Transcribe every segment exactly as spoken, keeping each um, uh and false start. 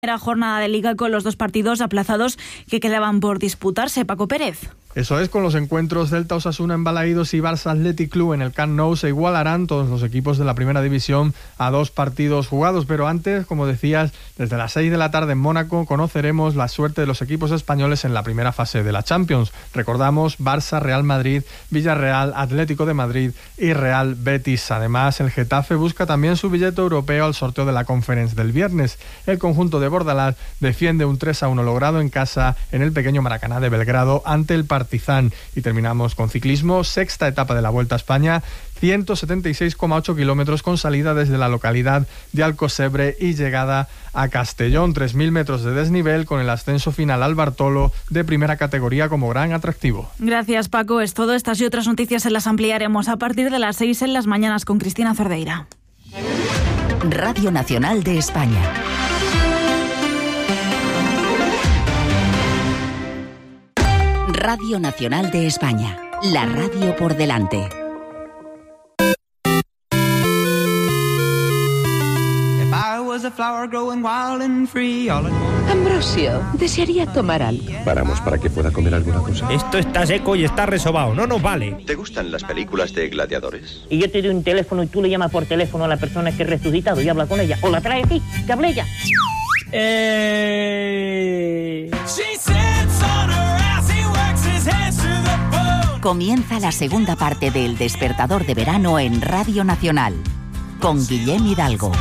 Era jornada de Liga con los dos partidos aplazados que quedaban por disputarse. Paco Pérez. Eso es, con los encuentros Celta Osasuna en Balaídos y Barça Athletic Club en el Camp Nou se igualarán todos los equipos de la primera división a dos partidos jugados, pero antes, como decías, desde las seis de la tarde en Mónaco conoceremos la suerte de los equipos españoles en la primera fase de la Champions. Recordamos Barça, Real Madrid, Villarreal, Atlético de Madrid y Real Betis. Además, el Getafe busca también su billete europeo al sorteo de la Conference del viernes. El conjunto de Bordalás defiende un tres a uno logrado en casa en el pequeño Maracaná de Belgrado ante el Partizan. Y terminamos con ciclismo, sexta etapa de la Vuelta a España, ciento setenta y seis coma ocho kilómetros con salida desde la localidad de Alcocebre y llegada a Castellón, tres mil metros de desnivel con el ascenso final al Bartolo de primera categoría como gran atractivo. Gracias, Paco. Es todo. Estas y otras noticias se las ampliaremos a partir de las seis en las mañanas con Cristina Cerdeira. Radio Nacional de España. Radio Nacional de España, la radio por delante. Ambrosio, desearía tomar algo. Paramos para que pueda comer alguna cosa. Esto está seco y está resobado, no nos vale. ¿Te gustan las películas de gladiadores? Y yo te doy un teléfono y tú le llamas por teléfono a la persona que he resucitado y habla con ella. O la trae aquí, que hable ella. Eh... Comienza la segunda parte del Despertador de Verano en Radio Nacional, con Guillem Hidalgo.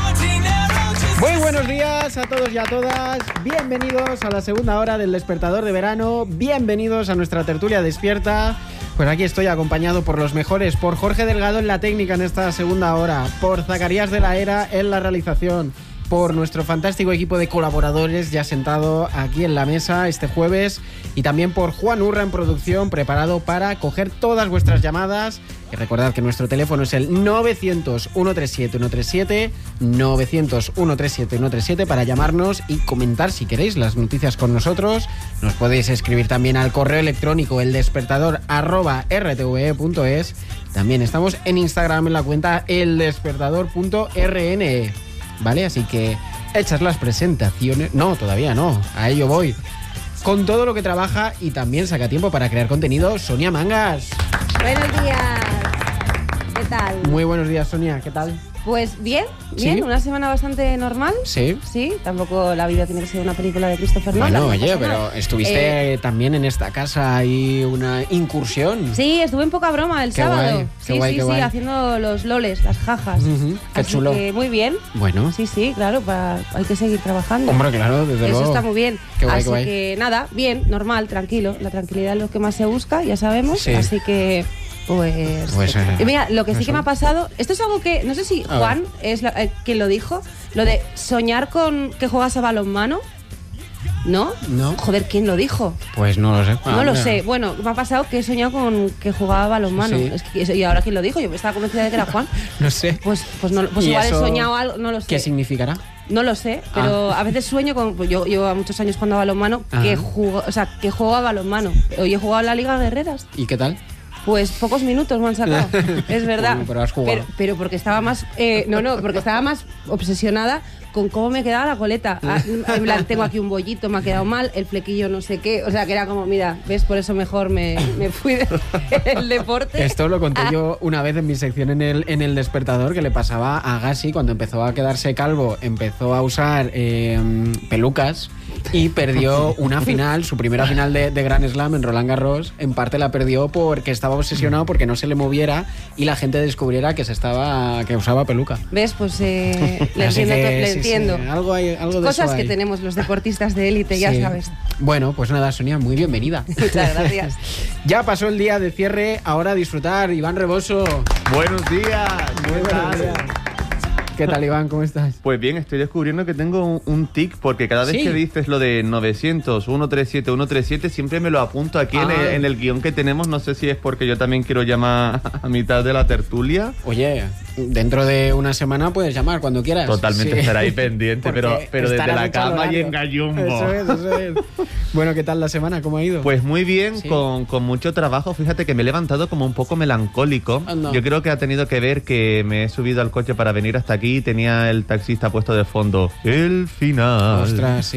Muy buenos días a todos y a todas. Bienvenidos a la segunda hora del Despertador de Verano. Bienvenidos a nuestra tertulia despierta. Pues aquí estoy acompañado por los mejores, por Jorge Delgado en la técnica en esta segunda hora, por Zacarías de la Era en la realización, por nuestro fantástico equipo de colaboradores ya sentado aquí en la mesa este jueves, y también por Juan Urra en producción, preparado para coger todas vuestras llamadas. Y recordad que nuestro teléfono es el novecientos, ciento treinta y siete, ciento treinta y siete, novecientos, ciento treinta y siete, ciento treinta y siete para llamarnos y comentar si queréis las noticias con nosotros. Nos podéis escribir también al correo electrónico eldespertador arroba r t v e punto es. También estamos en Instagram en la cuenta eldespertador punto r n e. ¿Vale? Así que hechas las presentaciones... No, todavía no, a ello voy. Con todo lo que trabaja y también saca tiempo para crear contenido, Sonia Mangas. Buenos días. ¿Qué tal? Muy buenos días, Sonia. ¿Qué tal? Pues bien, bien, ¿Sí? Una semana bastante normal. Sí. Sí, tampoco la vida tiene que ser una película de Christopher Nolan. Bueno, no oye, pasa pero nada. estuviste Eh, también en esta casa ahí una incursión. Sí, estuve en poca broma el Qué sábado. guay, qué sí, guay, sí, qué sí, guay. haciendo los loles, las jajas. Uh-huh, qué Así chulo. que muy bien. Bueno. Sí, sí, claro, para, hay que seguir trabajando. Hombre, claro, desde Eso luego. está muy bien. Qué guay, Así qué guay. que nada, bien, normal, tranquilo. La tranquilidad es lo que más se busca, ya sabemos. Sí. Así que... Pues, Pues, eh, y mira, lo que sí eso. que me ha pasado, esto es algo que, no sé si A Juan es la- eh, quien lo dijo, lo de soñar con que juegas a balonmano, ¿no? No. Joder, ¿quién lo dijo? Pues no lo sé. no Ah, lo mira. sé. Bueno, me ha pasado que he soñado con que jugaba a balonmano. Sí. Es que, ¿y ahora quién lo dijo? Yo estaba convencida de que era Juan. No sé. Pues, pues, no, pues ¿Y igual he eso soñado algo, no lo sé. ¿Qué significará? No lo sé, pero a veces sueño con... Pues yo llevo muchos años jugando a balonmano, que Ajá. jugo, o sea, que juego a balonmano. Hoy he jugado en la Liga Guerreras. ¿Y qué tal? Pues pocos minutos me han sacado, es verdad. Bueno, pero has jugado. Pero, pero porque estaba más... eh, no, no, porque estaba más obsesionada con cómo me quedaba la coleta. Ah, en plan, tengo aquí un bollito, me ha quedado mal, el flequillo no sé qué. O sea, que era como, mira, ¿ves? Por eso mejor me, me fui del deporte. Esto lo conté Ah, yo una vez en mi sección en el, en el Despertador, que le pasaba a Gassi cuando empezó a quedarse calvo, empezó a usar eh, pelucas y perdió una final, su primera final de, de Grand Slam en Roland Garros. En parte la perdió porque estaba obsesionado porque no se le moviera y la gente descubriera que se estaba que usaba peluca. ¿Ves? Pues eh, le Así entiendo. que, le sí, entiendo. sí, algo hay, algo de Cosas eso que hay. tenemos los deportistas de élite, ya Sí. sabes. Bueno, pues nada, Sonia, muy bienvenida. Muchas gracias. Ya pasó el día de cierre, ahora a disfrutar. Iván Reboso. Buenos días. Muy buenos días. ¿Qué tal, Iván? ¿Cómo estás? Pues bien, estoy descubriendo que tengo un, un tic, porque cada vez ¿Sí? que dices lo de novecientos, ciento treinta y siete, ciento treinta y siete, siempre me lo apunto aquí en, Ah. el, en el guión que tenemos. No sé si es porque yo también quiero llamar a mitad de la tertulia. Oye, dentro de una semana puedes llamar cuando quieras. Totalmente, Sí. estará ahí pendiente, Porque pero, pero desde estará la mucho a lo cama y largo. en gallumbo. Eso es, eso es. Bueno, ¿qué tal la semana? ¿Cómo ha ido? Pues muy bien, Sí. con, con mucho trabajo. Fíjate que me he levantado como un poco melancólico. Anda. Yo creo que ha tenido que ver que me he subido al coche para venir hasta aquí y tenía el taxista puesto de fondo. El final. Ostras, sí.